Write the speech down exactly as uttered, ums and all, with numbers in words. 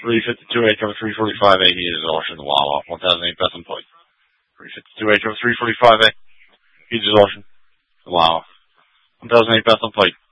three fifty-two H over three forty-five A heated exhaustion, Wawa, one thousand eight Bethlehem plate. three fifty-two H over three forty-five A heated exhaustion, Wawa, one thousand eight Bethlehem plate.